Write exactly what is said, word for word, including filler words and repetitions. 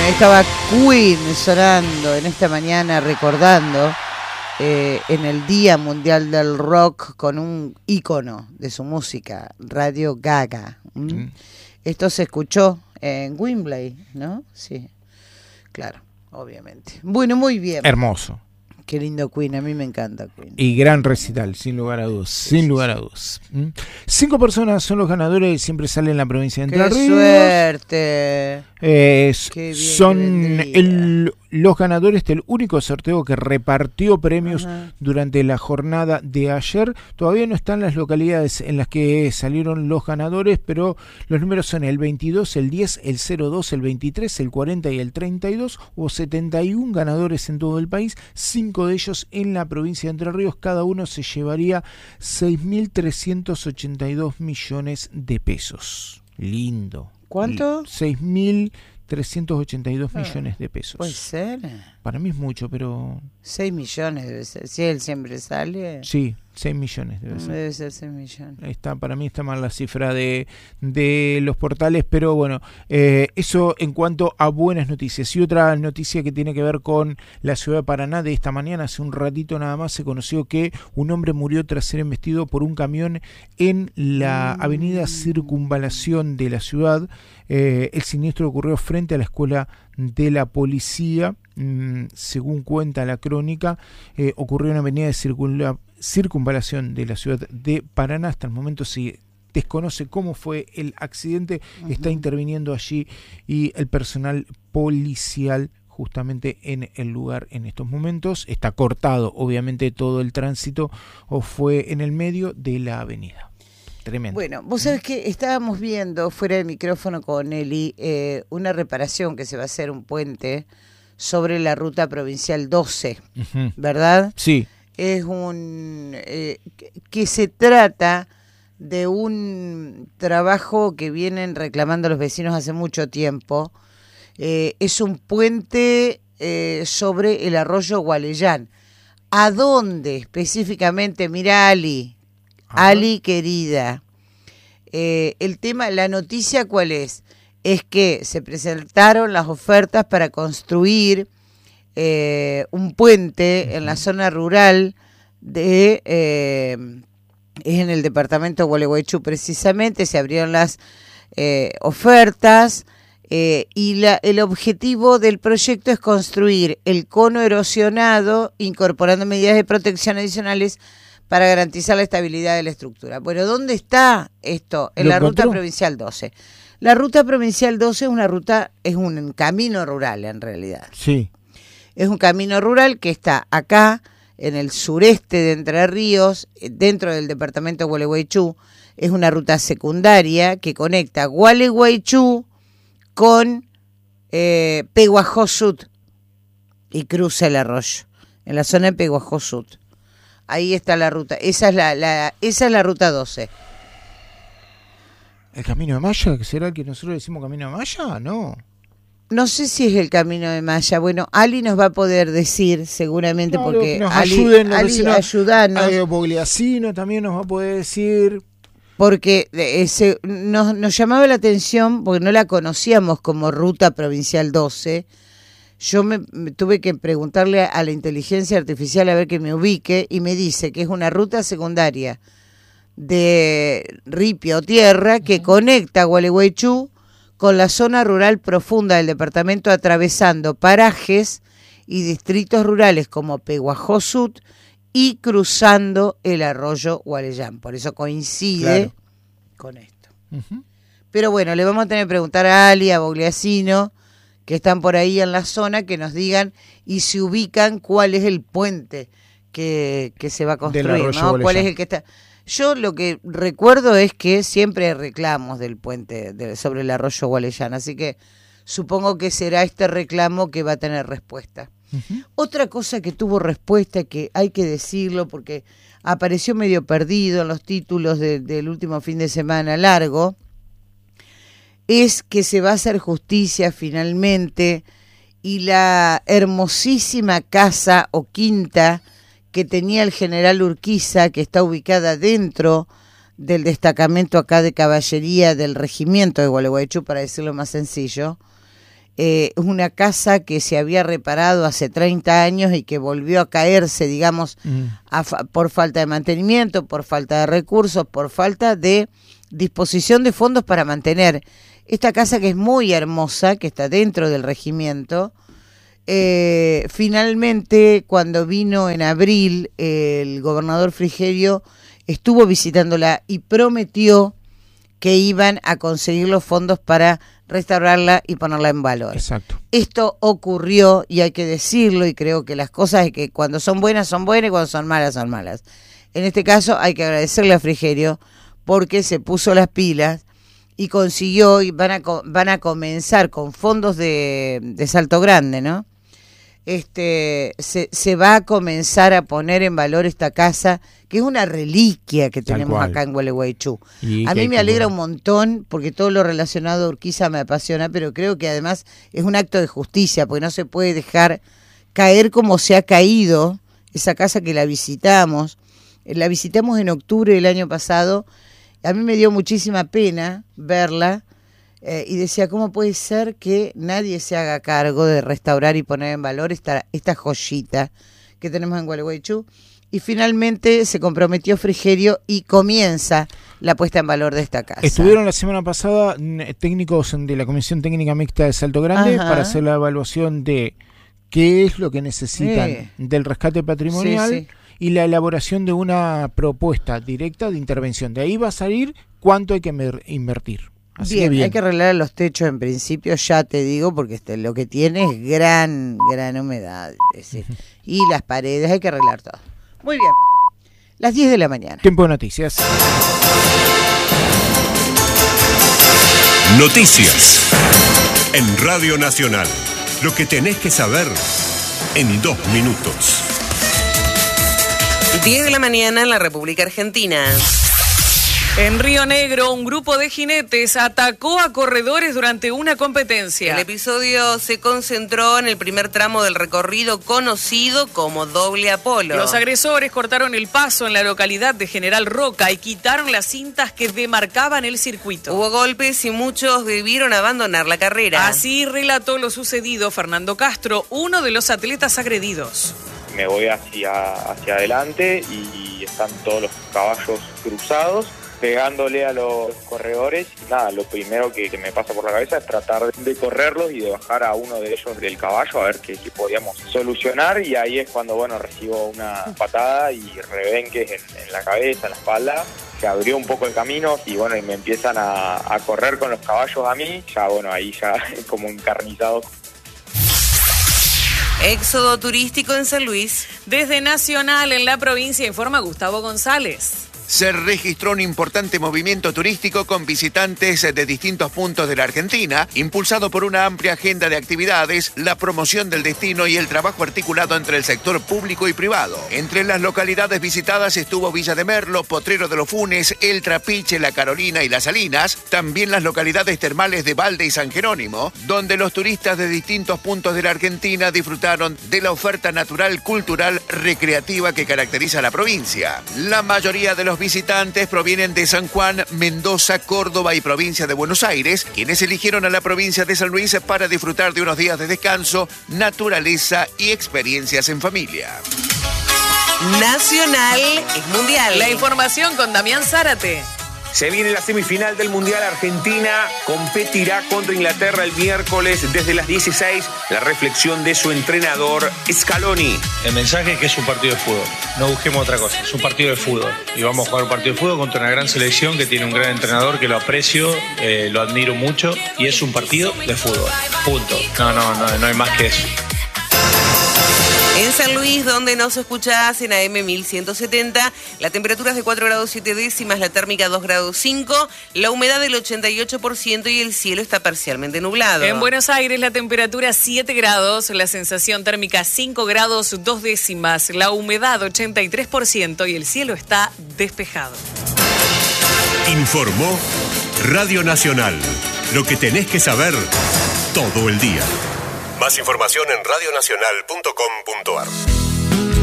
estaba Queen sonando en esta mañana, recordando eh, en el Día Mundial del Rock con un ícono de su música, Radio Gaga. ¿Mm? Mm. Esto se escuchó en Wembley, ¿no? Sí, claro, obviamente. Bueno, muy bien. Hermoso. Qué lindo Queen, a mí me encanta Queen. Y gran recital, sin lugar a dudas, sí, sin sí, lugar sí. a dudas. ¿Mm? Cinco personas son los ganadores y siempre salen en la provincia de Entre Ríos. ¡Qué suerte! Eh, son el, los ganadores del único sorteo que repartió premios Ajá. durante la jornada de ayer. Todavía no están las localidades en las que salieron los ganadores, pero los números son el veintidós, el diez, el cero dos, el veintitrés, el cuarenta y el treinta y dos. Hubo setenta y uno ganadores en todo el país, cinco de ellos en la provincia de Entre Ríos. Cada uno se llevaría seis mil trescientos ochenta y dos millones de pesos. Lindo. ¿Cuánto? seis mil trescientos ochenta y dos ah, millones de pesos. Puede ser. Para mí es mucho, pero... seis millones debe ser. Si él siempre sale... Sí, seis millones debe ser. Debe ser seis millones. Está, para mí está mal la cifra de, de los portales, pero bueno, eh, eso en cuanto a buenas noticias. Y otra noticia que tiene que ver con la ciudad de Paraná de esta mañana, hace un ratito nada más se conoció que un hombre murió tras ser embestido por un camión en la avenida Circunvalación de la ciudad. Eh, el siniestro ocurrió frente a la escuela de la policía. Mm, según cuenta la crónica, eh, ocurrió en la avenida de circula, Circunvalación de la ciudad de Paraná. Hasta el momento se desconoce cómo fue el accidente. Uh-huh. Está interviniendo allí y el personal policial justamente en el lugar en estos momentos. Está cortado obviamente todo el tránsito o fue en el medio de la avenida. Tremendo. Bueno, vos sabés que estábamos viendo fuera del micrófono con Eli eh, una reparación que se va a hacer, un puente sobre la ruta provincial doce, uh-huh. ¿verdad? Sí. Es un eh, que se trata de un trabajo que vienen reclamando los vecinos hace mucho tiempo. Eh, es un puente eh, sobre el arroyo Gualeyán. ¿A dónde específicamente? Mira, Ali, Ajá. Ali querida, eh, el tema, la noticia ¿cuál es? Es que se presentaron las ofertas para construir Eh, un puente uh-huh. en la zona rural de eh, es en el departamento de Gualeguaychú precisamente. Se abrieron las eh, ofertas eh, y la, el objetivo del proyecto es construir el cono erosionado incorporando medidas de protección adicionales para garantizar la estabilidad de la estructura. Bueno, ¿dónde está esto? En la encontró? Ruta provincial doce. La ruta provincial doce es una ruta, es un camino rural en realidad. Sí. Es un camino rural que está acá, en el sureste de Entre Ríos, dentro del departamento de Gualeguaychú. Es una ruta secundaria que conecta Gualeguaychú con eh, Peguajó Sud y cruza el arroyo, en la zona de Peguajó Sud. Ahí está la ruta, esa es la, la, esa es la ruta doce. ¿El Camino de Maya? ¿Que será el que nosotros decimos Camino de Maya? No. No sé si es el Camino de Maya. Bueno, Ali nos va a poder decir seguramente, claro, porque nos Ali, ayuden, Ali vecinos, ayudanos. Ali Bogliasino también nos va a poder decir. Porque ese, nos, nos llamaba la atención, porque no la conocíamos como Ruta Provincial doce. Yo me, me tuve que preguntarle a la inteligencia artificial a ver que me ubique, y me dice que es una ruta secundaria de Ripio Tierra que uh-huh. conecta Gualeguaychú con la zona rural profunda del departamento, atravesando parajes y distritos rurales como Peguajó Sud y cruzando el arroyo Gualeyán. Por eso coincide claro. con esto. Uh-huh. Pero bueno, le vamos a tener que preguntar a Ali, a Bogliasino, que están por ahí en la zona, que nos digan y se ubican cuál es el puente que, que se va a construir, ¿no? ¿Cuál es el que está? Yo lo que recuerdo es que siempre hay reclamos del puente de, sobre el arroyo Gualeyán, así que supongo que será este reclamo que va a tener respuesta. Uh-huh. Otra cosa que tuvo respuesta, que hay que decirlo porque apareció medio perdido en los títulos de, del último fin de semana largo, es que se va a hacer justicia finalmente y la hermosísima casa o quinta que tenía el general Urquiza, que está ubicada dentro del destacamento acá de caballería del regimiento de Gualeguaychú, para decirlo más sencillo, eh, una casa que se había reparado hace treinta años y que volvió a caerse, digamos, mm. a fa- por falta de mantenimiento, por falta de recursos, por falta de disposición de fondos para mantener esta casa, que es muy hermosa, que está dentro del regimiento. Eh, finalmente, cuando vino en abril, eh, el gobernador Frigerio estuvo visitándola y prometió que iban a conseguir los fondos para restaurarla y ponerla en valor. Exacto. Esto ocurrió, y hay que decirlo, y creo que las cosas es que cuando son buenas son buenas y cuando son malas son malas. En este caso hay que agradecerle a Frigerio porque se puso las pilas y consiguió, y van a, van a comenzar con fondos de, de Salto Grande, ¿no? Este, se, se va a comenzar a poner en valor esta casa, que es una reliquia que tenemos acá en Gualeguaychú. A mí me alegra un montón, porque todo lo relacionado a Urquiza me apasiona, pero creo que además es un acto de justicia, porque no se puede dejar caer como se ha caído esa casa que la visitamos. La visitamos en octubre del año pasado. A mí me dio muchísima pena verla. Eh, y decía, ¿cómo puede ser que nadie se haga cargo de restaurar y poner en valor esta, esta joyita que tenemos en Gualeguaychú? Y finalmente se comprometió Frigerio y comienza la puesta en valor de esta casa. Estuvieron la semana pasada técnicos de la Comisión Técnica Mixta de Salto Grande Ajá. para hacer la evaluación de qué es lo que necesitan sí. del rescate patrimonial sí, sí. y la elaboración de una propuesta directa de intervención. De ahí va a salir cuánto hay que invertir. Así bien, bien, hay que arreglar los techos en principio, ya te digo, porque este, lo que tiene es gran, gran humedad. Es decir, y las paredes, hay que arreglar todo. Muy bien, las diez de la mañana. Tiempo de noticias. Noticias en Radio Nacional. Lo que tenés que saber en dos minutos. diez de la mañana en la República Argentina. En Río Negro, un grupo de jinetes atacó a corredores durante una competencia. El episodio se concentró en el primer tramo del recorrido conocido como Doble Apolo. Los agresores cortaron el paso en la localidad de General Roca y quitaron las cintas que demarcaban el circuito. Hubo golpes y muchos debieron abandonar la carrera. Así relató lo sucedido Fernando Castro, uno de los atletas agredidos. Me voy hacia, hacia adelante y están todos los caballos cruzados, pegándole a los corredores. Nada, lo primero que, que me pasa por la cabeza es tratar de correrlos y de bajar a uno de ellos del caballo a ver qué, qué podíamos solucionar, y ahí es cuando, bueno, recibo una patada y rebenques en, en la cabeza, en la espalda. Se abrió un poco el camino y bueno, y me empiezan a, a correr con los caballos a mí, ya bueno, ahí ya como encarnizado. Éxodo turístico en San Luis. Desde Nacional en la provincia informa Gustavo González. Se registró un importante movimiento turístico con visitantes de distintos puntos de la Argentina, impulsado por una amplia agenda de actividades, la promoción del destino y el trabajo articulado entre el sector público y privado. Entre las localidades visitadas estuvo Villa de Merlo, Potrero de los Funes, El Trapiche, La Carolina y Las Salinas, también las localidades termales de Valde y San Jerónimo, donde los turistas de distintos puntos de la Argentina disfrutaron de la oferta natural, cultural, recreativa que caracteriza a la provincia. La mayoría de los visitantes provienen de San Juan, Mendoza, Córdoba y provincia de Buenos Aires, quienes eligieron a la provincia de San Luis para disfrutar de unos días de descanso, naturaleza y experiencias en familia. Nacional es mundial. La información con Damián Zárate. Se viene la semifinal del Mundial. Argentina competirá contra Inglaterra el miércoles desde las dieciséis. La reflexión de su entrenador Scaloni. El mensaje es que es un partido de fútbol. No busquemos otra cosa. Es un partido de fútbol. Y vamos a jugar un partido de fútbol contra una gran selección que tiene un gran entrenador que lo aprecio, eh, lo admiro mucho. Y es un partido de fútbol. Punto. No, no, no, no hay más que eso. En San Luis, donde nos escuchás en A M mil ciento setenta, la temperatura es de cuatro grados siete décimas, la térmica dos grados cinco, la humedad del ochenta y ocho por ciento y el cielo está parcialmente nublado. En Buenos Aires, la temperatura siete grados, la sensación térmica cinco grados dos décimas, la humedad ochenta y tres por ciento y el cielo está despejado. Informó Radio Nacional. Lo que tenés que saber todo el día. Más información en radionacional punto com punto ar.